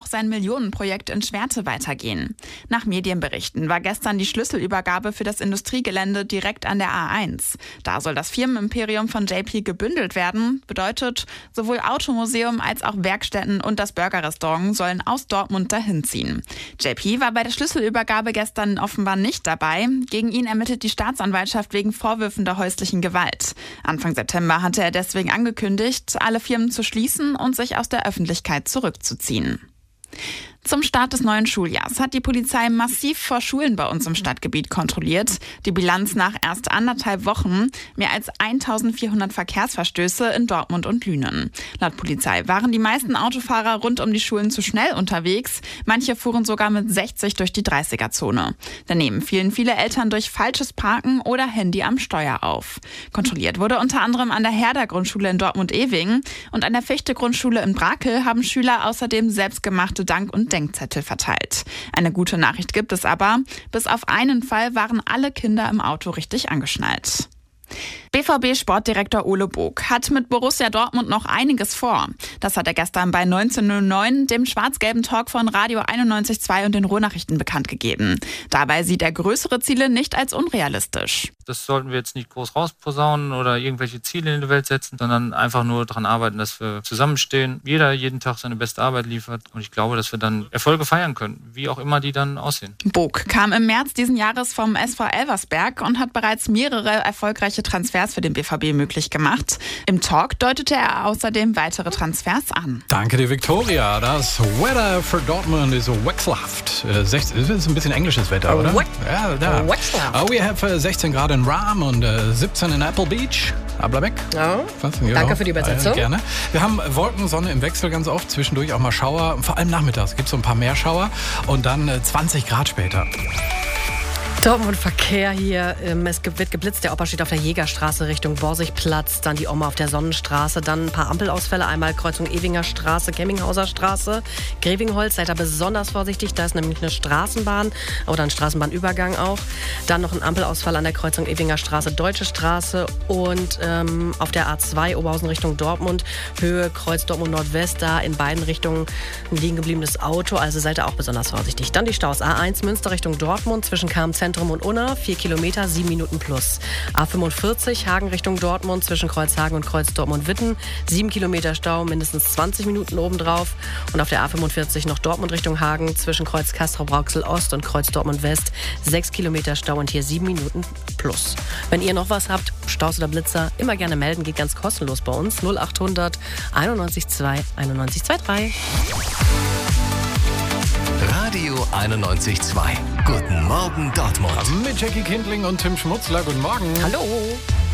sein Millionenprojekt in Schwerte weitergehen. Nach Medienberichten war gestern die Schlüsselübergabe für das Industriegelände direkt an der A1. Da soll das Firmenimperium von JP gebündelt werden. Bedeutet, sowohl Automuseum als auch Werkstätten und das Burgerrestaurant sollen aus Dortmund dahin ziehen. JP war bei der Schlüsselübergabe gestern offenbar nicht dabei. Gegen ihn ermittelt die Staatsanwaltschaft wegen Vorwürfen der häuslichen Gewalt. Anfang September hatte er deswegen angekündigt, alle Firmen zu schließen und sich aus der Öffentlichkeit zurückzuziehen. Zum Start des neuen Schuljahrs hat die Polizei massiv vor Schulen bei uns im Stadtgebiet kontrolliert. Die Bilanz nach erst 1,5 Wochen: mehr als 1400 Verkehrsverstöße in Dortmund und Lünen. Laut Polizei waren die meisten Autofahrer rund um die Schulen zu schnell unterwegs. Manche fuhren sogar mit 60 durch die 30er-Zone. Daneben fielen viele Eltern durch falsches Parken oder Handy am Steuer auf. Kontrolliert wurde unter anderem an der Herder-Grundschule in Dortmund-Eving und an der Fichte-Grundschule in Brakel haben Schüler außerdem selbstgemachte Dank- und Denkzettel verteilt. Eine gute Nachricht gibt es aber: bis auf einen Fall waren alle Kinder im Auto richtig angeschnallt. BVB-Sportdirektor Ole Bog hat mit Borussia Dortmund noch einiges vor. Das hat er gestern bei 1909, dem schwarz-gelben Talk von Radio 91.2 und den Ruhrnachrichten bekannt gegeben. Dabei sieht er größere Ziele nicht als unrealistisch. Das sollten wir jetzt nicht groß rausposaunen oder irgendwelche Ziele in die Welt setzen, sondern einfach nur daran arbeiten, dass wir zusammenstehen, jeder jeden Tag seine beste Arbeit liefert. Und ich glaube, dass wir dann Erfolge feiern können, wie auch immer die dann aussehen. Bog kam im März diesen Jahres vom SV Elversberg und hat bereits mehrere erfolgreiche Transfers für den BVB möglich gemacht. Im Talk deutete er außerdem weitere Transfers an. Danke dir, Victoria. Das Wetter für Dortmund ist wechselhaft. 16, das ist ein bisschen englisches Wetter, oder? Ja, da. We have 16 Grad in Rahm und 17 in Apple Beach. Ablabeck. Ja. Danke für die Übersetzung. Gerne. Wir haben Wolken, Sonne im Wechsel ganz oft. Zwischendurch auch mal Schauer. Vor allem nachmittags gibt es so ein paar mehr Schauer. Und dann 20 Grad später. Dortmund Verkehr hier. Es wird geblitzt. Der Opa steht auf der Jägerstraße Richtung Borsigplatz. Dann die Oma auf der Sonnenstraße. Dann ein paar Ampelausfälle. Einmal Kreuzung Ewinger Straße, Gemminghauser Straße, Grevingholz. Seid da besonders vorsichtig. Da ist nämlich eine Straßenbahn oder ein Straßenbahnübergang auch. Dann noch ein Ampelausfall an der Kreuzung Ewinger Straße, Deutsche Straße. Und auf der A2 Oberhausen Richtung Dortmund, Höhe Kreuz Dortmund Nordwest. Da in beiden Richtungen ein liegen gebliebenes Auto. Also seid da auch besonders vorsichtig. Dann die Staus. A1 Münster Richtung Dortmund zwischen KM-Zentrum und Unna, 4 Kilometer, 7 Minuten plus. A45 Hagen Richtung Dortmund zwischen Kreuzhagen und Kreuz Dortmund-Witten, 7 Kilometer Stau, mindestens 20 Minuten obendrauf. Und auf der A45 noch Dortmund Richtung Hagen zwischen Kreuz Castrop-Rauxel Ost und Kreuz Dortmund-West, 6 Kilometer Stau und hier 7 Minuten plus. Wenn ihr noch was habt, Staus oder Blitzer, immer gerne melden, geht ganz kostenlos bei uns. 0800 91 2 91 23. Radio 91.2. Guten Morgen Dortmund. Mit Jackie Kindling und Tim Schmutzler. Guten Morgen. Hallo.